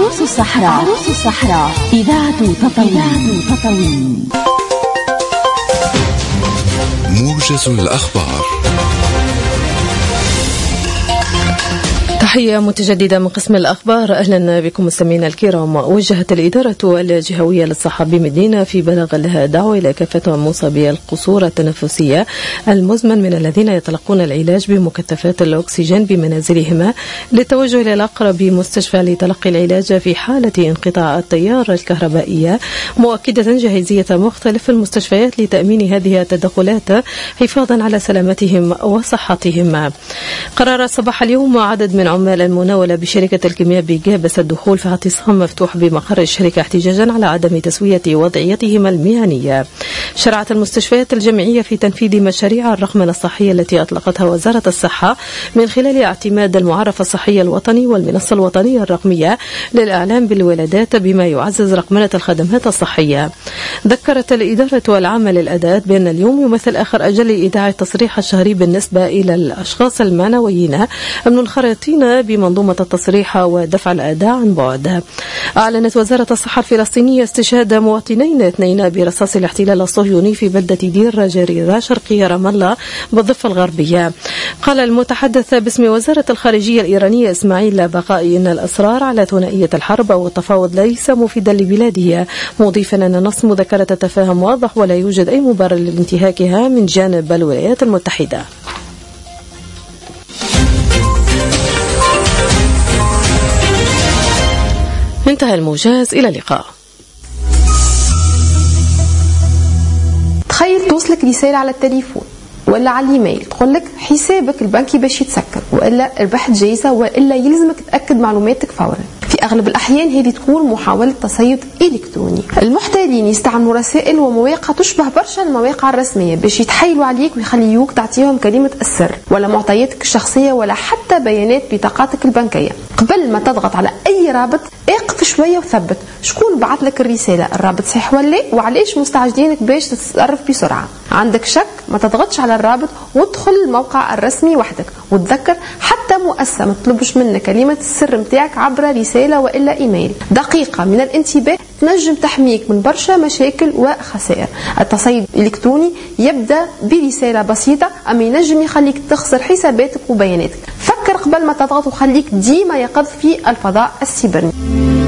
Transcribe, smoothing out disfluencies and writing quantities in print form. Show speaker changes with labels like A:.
A: عروس الصحراء إذاعة تطاوين.
B: موجز الأخبار.
C: تحية متجددة من قسم الأخبار. أهلا بكم مستمعينا الكرام. وجهت الإدارة الجهوية للصحة بمدينة في بلاغ لها دعوة إلى كافة مصابي القصور التنفسية المزمن من الذين يتلقون العلاج بمكثفات الأكسجين بمنازلهم للتوجه إلى الأقرب مستشفى لتلقي العلاج في حالة انقطاع التيار الكهربائية، مؤكدة جاهزية مختلف المستشفيات لتأمين هذه التدخلات حفاظا على سلامتهم وصحتهم. قرر صباح اليوم عدد من عمال المناولة بشركة الكيمياء بجابس الدخول في اعتصام مفتوح بمقر الشركة احتجاجا على عدم تسوية وضعيتهم المهنية. شرعت المستشفيات الجامعية في تنفيذ مشاريع الرقمنة الصحية التي أطلقتها وزارة الصحة من خلال اعتماد المعرف الصحي الوطني والمنصة الوطنية الرقمية للإعلام بالولادات بما يعزز رقمنة الخدمات الصحية. ذكرت الإدارة العامة للأداء بأن اليوم يمثل آخر أجل لإيداع التصريح الشهري بالنسبة إلى الأشخاص المعنويين المنخرطين بمنظومة التصريح ودفع الأداء عن بعد. أعلنت وزارة الصحة الفلسطينية استشهاد مواطنين 2 برصاص الاحتلال الصهيوني في بلدة دير جريرة شرقي رام الله بالضفة الغربية. قال المتحدث باسم وزارة الخارجية الإيرانية إسماعيل بقائي إن الإصرار على ثنائية الحرب والتفاوض ليس مفيدا لبلاده، مضيفا أن نص مذكرة التفاهم واضح ولا يوجد أي مبرر لانتهاكها من جانب الولايات المتحدة. انتهى الموجز، إلى اللقاء.
D: تخيل توصلك رسالة على التليفون ولا على الايميل تقول لك حسابك البنكي باش يتسكر، والا ربحت جائزة، والا يلزمك تأكد معلوماتك فورا. في أغلب الأحيان هذه تكون محاولة تصيد إلكتروني. المحتالين يستعملوا رسائل ومواقع تشبه برشا المواقع الرسمية باش يتحايلوا عليك ويخليوك تعطيهم كلمة السر ولا معطياتك الشخصية ولا حتى بيانات بطاقاتك البنكية. قبل ما تضغط على أي رابط اقف شوية وثبت شكون بعث لك الرسالة، الرابط صحيح ولا وعليش مستعجلينك باش تتصرف بسرعة. عندك شك ما تضغطش على الرابط وادخل الموقع الرسمي وحدك، وتذكر حتى مؤسسة ما تطلبش منك كلمة السر متاعك عبر رسالة وإلا إيميل. دقيقة من الانتباه تنجم تحميك من برشا مشاكل وخسائر. التصيد الإلكتروني يبدأ برسالة بسيطة أما ينجم يخليك تخسر حساباتك وبياناتك. فكر قبل ما تضغط وخليك ديما يقظ في الفضاء السيبراني.